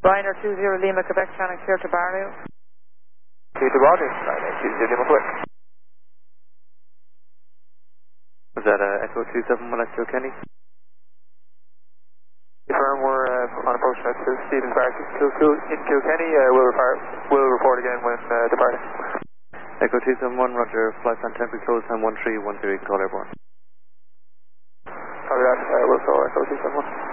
Ryanair 20 Lima Quebec Channel clear to Barlow. Clear to Roger, Ryanair 20 Lima Quebec. Was that Echo 271 at Kilkenny? Confirm we're on approach now to Stephen's Bar in Kilkenny. We'll report again when departing. Echo 271, Roger, flight plan temporary close time 1310, you can call airborne. Copy that, we'll call Echo 271.